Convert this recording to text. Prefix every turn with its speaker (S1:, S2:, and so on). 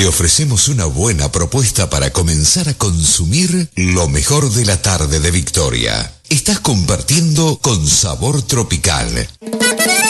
S1: te ofrecemos una buena propuesta para comenzar a consumir lo mejor de la tarde de Victoria. Estás compartiendo con Sabor Tropical.